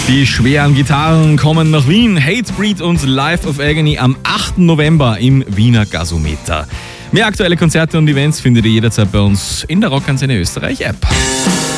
Die schweren Gitarren kommen nach Wien. Hatebreed und Life of Agony am 8. November im Wiener Gasometer. Mehr aktuelle Konzerte und Events findet ihr jederzeit bei uns in der Rockantenne Österreich App.